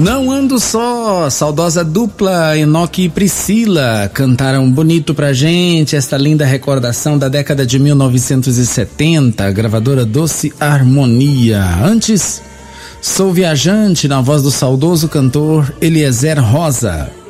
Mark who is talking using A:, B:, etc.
A: Não ando só, saudosa dupla Enoque e Priscila cantaram bonito pra gente esta linda recordação da década de 1970, gravadora Doce Harmonia. Antes, Sou Viajante na voz do saudoso cantor Eliezer Rosa.